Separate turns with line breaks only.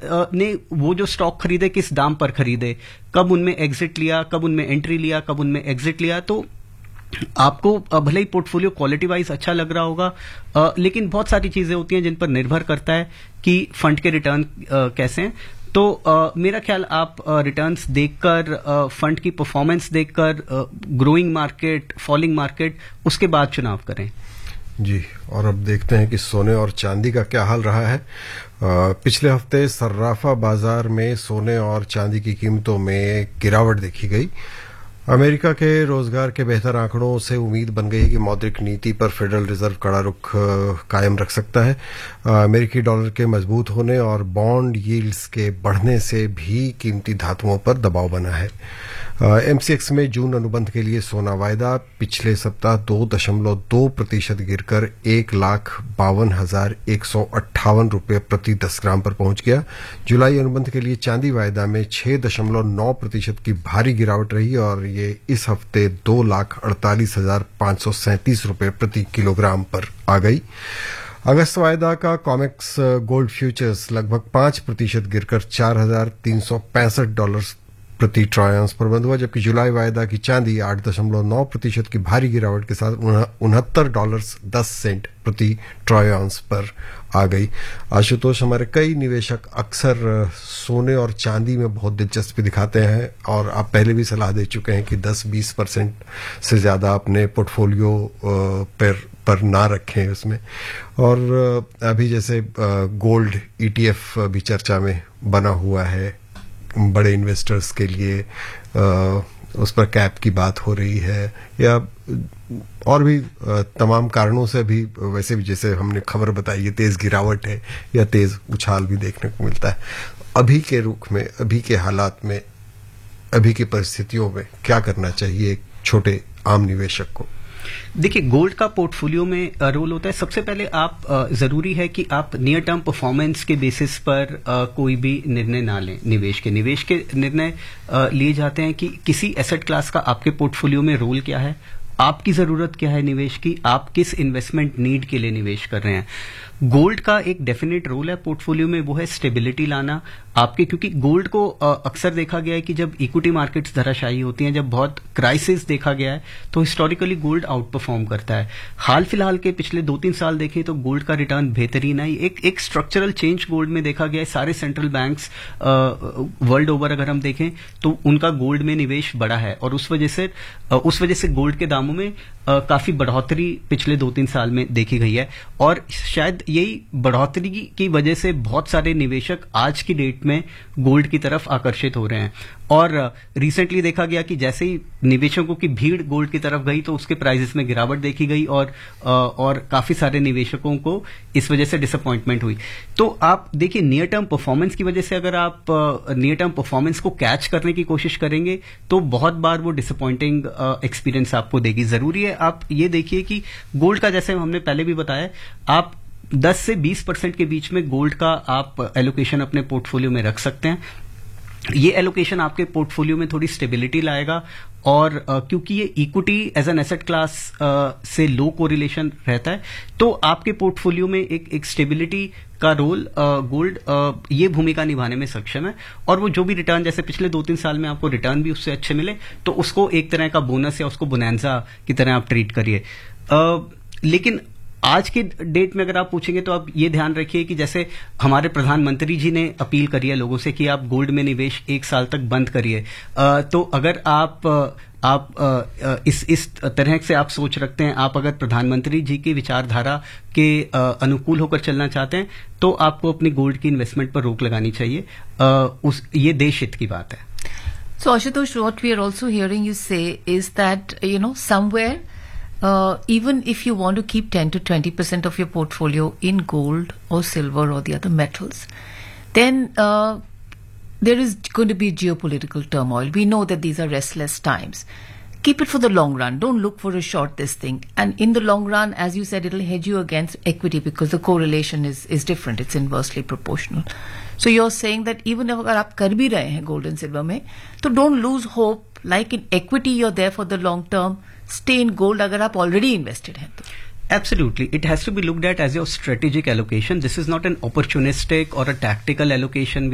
ने वो जो स्टॉक खरीदे किस दाम पर खरीदे, कब उनमें एग्जिट लिया, कब उनमें एंट्री लिया, कब उनमें एग्जिट लिया, तो आपको भले ही पोर्टफोलियो क्वालिटी वाइज अच्छा लग रहा होगा, लेकिन बहुत सारी चीजें होती हैं जिन पर निर्भर करता है कि फंड के रिटर्न कैसे हैं। तो मेरा ख्याल आप रिटर्न्स देखकर, फंड की परफॉर्मेंस देखकर, ग्रोइंग मार्केट, फॉलिंग मार्केट, उसके बाद चुनाव करें।
जी, और अब देखते हैं कि सोने और चांदी का क्या हाल रहा है। पिछले हफ्ते सर्राफा बाजार में सोने और चांदी की कीमतों में गिरावट देखी गई। अमेरिका के रोजगार के बेहतर आंकड़ों से उम्मीद बन गई कि मौद्रिक नीति पर फेडरल रिजर्व कड़ा रुख कायम रख सकता है। अमेरिकी डॉलर के मजबूत होने और बॉन्ड यील्ड्स के बढ़ने से भी कीमती धातुओं पर दबाव बना है। एमसीएक्स में जून अनुबंध के लिए सोना वायदा पिछले सप्ताह 2.2% गिरकर 1,52,158 रुपये प्रति 10 ग्राम पर पहुंच गया। जुलाई अनुबंध के लिए चांदी वायदा में 6.9% की भारी गिरावट रही और ये इस हफ्ते 2,48,537 रुपये प्रति किलोग्राम पर आ गई। अगस्त वायदा का कॉमेक्स गोल्ड फ्यूचर्स लगभग 5% गिरकर $4,365 प्रति ट्रॉय आंस पर बंद हुआ, जबकि जुलाई वायदा की चांदी 8.9% की भारी गिरावट के साथ $69.10 प्रति ट्रॉय आंस पर आ गई। आशुतोष, हमारे कई निवेशक अक्सर सोने और चांदी में बहुत दिलचस्पी दिखाते हैं और आप पहले भी सलाह दे चुके हैं कि 10-20% से ज्यादा अपने पोर्टफोलियो पर ना रखें उसमें। और अभी जैसे गोल्ड ईटीएफ भी चर्चा में बना हुआ है बड़े इन्वेस्टर्स के लिए, उस पर कैप की बात हो रही है, या और भी तमाम कारणों से भी, वैसे भी जैसे हमने खबर बताई है तेज गिरावट है या तेज उछाल भी देखने को मिलता है। अभी के रुख में, अभी के हालात में, अभी की परिस्थितियों में क्या करना चाहिए एक छोटे आम निवेशक को?
देखिए, गोल्ड का पोर्टफोलियो में रोल होता है, सबसे पहले आप जरूरी है कि आप नियर टर्म परफॉर्मेंस के बेसिस पर कोई भी निर्णय ना लें। निवेश के निर्णय लिए जाते हैं कि किसी एसेट क्लास का आपके पोर्टफोलियो में रोल क्या है, आपकी जरूरत क्या है निवेश की, आप किस इन्वेस्टमेंट नीड के लिए निवेश कर रहे हैं। गोल्ड का एक डेफिनेट रोल है पोर्टफोलियो में, वो है स्टेबिलिटी लाना आपके, क्योंकि गोल्ड को अक्सर देखा गया है कि जब इक्विटी मार्केट्स धराशायी होती हैं, जब बहुत क्राइसिस देखा गया है, तो हिस्टोरिकली गोल्ड आउट परफॉर्म करता है। हाल फिलहाल के पिछले 2-3 साल देखें तो गोल्ड का रिटर्न बेहतरीन है। एक स्ट्रक्चरल चेंज गोल्ड में देखा गया है। सारे सेंट्रल बैंक्स वर्ल्ड ओवर अगर हम देखें तो उनका गोल्ड में निवेश बढ़ा है और उस वजह से गोल्ड के दामों में काफी बढ़ोतरी पिछले 2-3 साल में देखी गई है। और शायद यही बढ़ोतरी की वजह से बहुत सारे निवेशक आज की डेट में गोल्ड की तरफ आकर्षित हो रहे हैं। और रिसेंटली देखा गया कि जैसे ही निवेशकों की भीड़ गोल्ड की तरफ गई तो उसके प्राइसेस में गिरावट देखी गई और काफी सारे निवेशकों को इस वजह से डिसअपॉइंटमेंट हुई। तो आप देखिए, नियर टर्म परफॉर्मेंस की वजह से अगर आप नियर टर्म परफॉर्मेंस को कैच करने की कोशिश करेंगे तो बहुत बार वो डिसअपॉइंटिंग एक्सपीरियंस आपको देगी। जरूरी है आप ये देखिए कि गोल्ड का, जैसे हमने पहले भी बताया, आप 10 से 20% के बीच में गोल्ड का आप एलोकेशन अपने पोर्टफोलियो में रख सकते हैं। ये एलोकेशन आपके पोर्टफोलियो में थोड़ी स्टेबिलिटी लाएगा और क्योंकि ये equity as an asset class से लो कोरिलेशन रहता है, तो आपके पोर्टफोलियो में एक स्टेबिलिटी का रोल गोल्ड ये भूमिका निभाने में सक्षम है। और वो जो भी रिटर्न, जैसे पिछले 2-3 साल में आपको रिटर्न भी उससे अच्छे मिले, तो उसको एक तरह का बोनस या उसको बोनैंजा की तरह आप ट्रीट करिए। लेकिन आज के डेट में अगर आप पूछेंगे तो आप ये ध्यान रखिए कि जैसे हमारे प्रधानमंत्री जी ने अपील करी है लोगों से कि आप गोल्ड में निवेश 1 साल तक बंद करिए, तो अगर आप इस तरह से आप सोच रखते हैं, आप अगर प्रधानमंत्री जी की विचारधारा के अनुकूल होकर चलना चाहते हैं, तो आपको अपनी गोल्ड की इन्वेस्टमेंट पर रोक लगानी चाहिए। ये देश हित की बात है।
So Ashutosh, what we are also hearing you say is that, somewhere, even if you want to keep 10 to 20% of your portfolio in gold or silver or the other metals, then there is going to be geopolitical turmoil. We know that these are restless times. Keep it for the long run. Don't look for a short this thing. And in the long run, as you said, it'll hedge you against equity because the correlation is different. It's inversely proportional. So you're saying that even if agar aap kar bhi rahe hain gold and silver mein, so don't lose hope. Like in equity, you're there for the long term. Stay in gold agar aap already invested hain to.
Absolutely. It has to be looked at as your strategic allocation. This is not an opportunistic or a tactical allocation